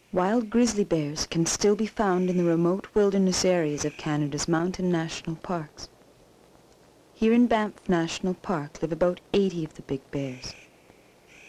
Wild grizzly bears can still be found in the remote wilderness areas of Canada's mountain national parks. Here in Banff National Park live about 80 of the big bears.